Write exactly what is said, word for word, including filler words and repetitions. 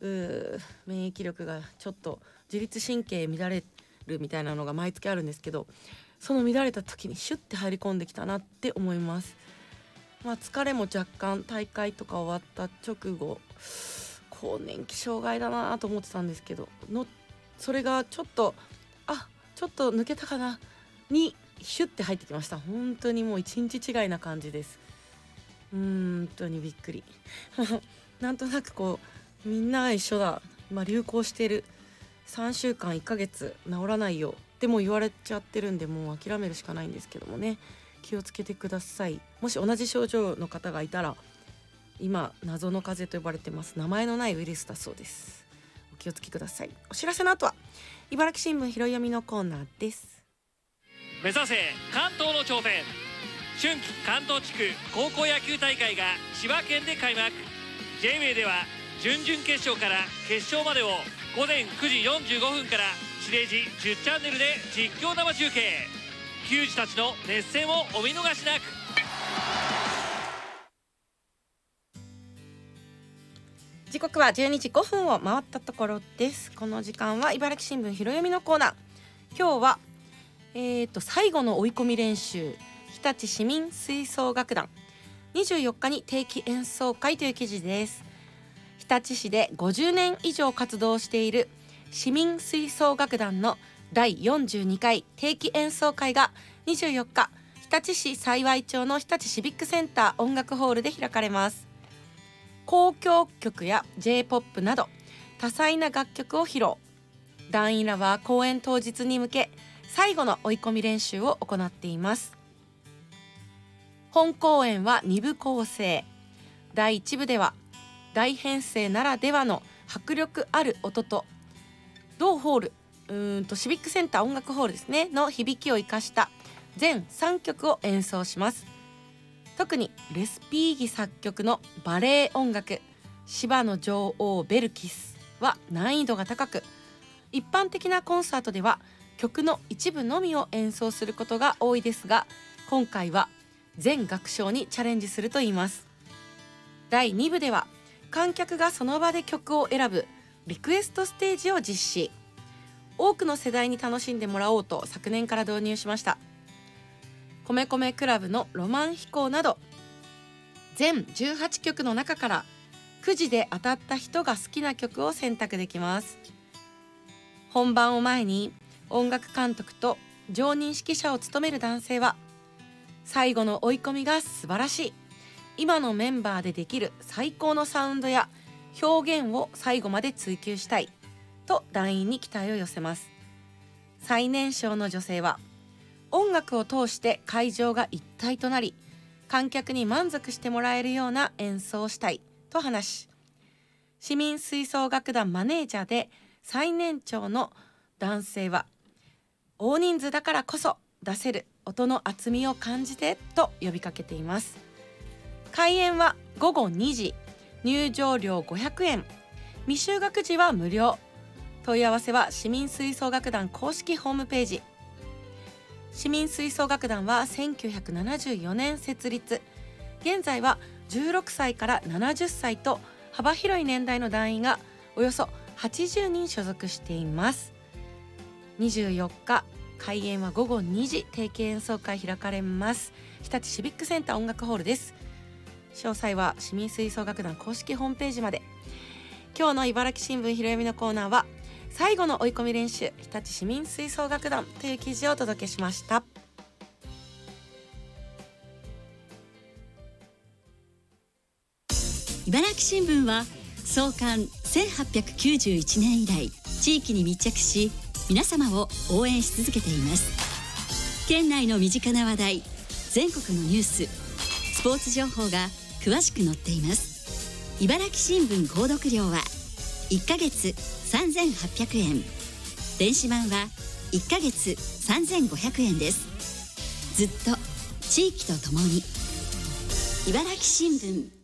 うー免疫力がちょっと自律神経乱れるみたいなのが毎月あるんですけど、その乱れた時にシュッて入り込んできたなって思います。まあ疲れも若干大会とか終わった直後更年期障害だなと思ってたんですけどのそれがちょっとあちょっと抜けたかなにシュッて入ってきました。本当にもう一日違いな感じです。うーん本当にびっくりなんとなくこうみんなが一緒だ、今流行してるさんしゅうかんいっかげつ治らないよっても言われちゃってるんで、もう諦めるしかないんですけどもね、気をつけてください。もし同じ症状の方がいたら、今謎の風邪と呼ばれてます名前のないウイルスだそうです。お気をつけください。お知らせの後は茨城新聞拾い読みのコーナーです。 目指せ関東の頂点、春季関東地区高校野球大会が千葉県で開幕。 ジェイウェイ では準々決勝から決勝までを午前くじよんじゅうごふんから地デジじゅうチャンネルで実況生中継。球児たちの熱戦をお見逃しなく。 時刻はじゅうにじごふんを回ったところです。この時間は茨城新聞拾い読みのコーナー。今日は、えー、と最後の追い込み練習、日立市民吹奏楽団にじゅうよっかに定期演奏会という記事です。日立市でごじゅうねん以上活動している市民吹奏楽団のだいよんじゅうにかい定期演奏会がにじゅうよっか日立市幸町の日立シビックセンター音楽ホールで開かれます。交響曲や ジェイポップ など多彩な楽曲を披露。団員らは公演当日に向け最後の追い込み練習を行っています。本公演はにぶ構成。だいいち部では大編成ならではの迫力ある音と同ホールうーんとシビックセンター音楽ホールですねの響きを生かした全さんきょくを演奏します。特にレスピーギ作曲のバレエ音楽芝の女王ベルキスは難易度が高く、一般的なコンサートでは曲の一部のみを演奏することが多いですが、今回は全楽章にチャレンジするといいます。だいに部では観客がその場で曲を選ぶリクエストステージを実施。多くの世代に楽しんでもらおうと昨年から導入しました。米米クラブのロマン飛行など全じゅうはちきょくの中からくじで当たった人が好きな曲を選択できます。本番を前に音楽監督と常任指揮者を務める男性は、最後の追い込みが素晴らしい、今のメンバーでできる最高のサウンドや表現を最後まで追求したいと団員に期待を寄せます。最年少の女性は、音楽を通して会場が一体となり観客に満足してもらえるような演奏をしたいと話し、市民吹奏楽団マネージャーで最年長の男性は、大人数だからこそ出せる音の厚みを感じてと呼びかけています。開演はごごにじ、入場料ごひゃくえん、未就学児は無料。問い合わせは市民吹奏楽団公式ホームページ。市民吹奏楽団はせんきゅうひゃくななじゅうよねん設立。現在はじゅうろくさいからななじゅっさいと幅広い年代の団員がおよそはちじゅうにん所属しています。にじゅうよっか開演はごごにじ、定期演奏会開かれます。日立シビックセンター音楽ホールです。詳細は市民吹奏楽団公式ホームページまで。今日の茨城新聞拾い読みのコーナーは、最後の追い込み練習、日立市民吹奏楽団という記事をお届けしました。 茨城新聞は創刊せんはっぴゃくきゅうじゅういちねん以来、地域に密着し皆様を応援し続けています。県内の身近な話題、全国のニュース、スポーツ情報が詳しく載っています。茨城新聞購読料はいっかげつさんぜんはっぴゃくえん、電子版はいっかげつさんぜんごひゃくえんです。ずっと地域とともに。茨城新聞。